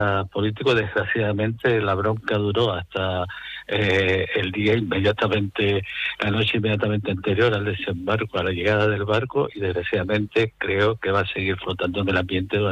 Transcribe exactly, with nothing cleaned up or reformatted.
político, desgraciadamente la bronca duró hasta eh, el día inmediatamente, la noche inmediatamente anterior al desembarco, a la llegada del barco, y desgraciadamente creo que va a seguir flotando en el ambiente